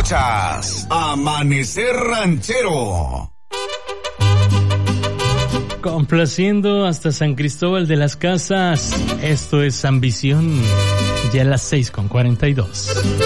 Escuchas Amanecer Ranchero. Complaciendo hasta San Cristóbal de las Casas. Esto es Ambición. Ya a las 6:42.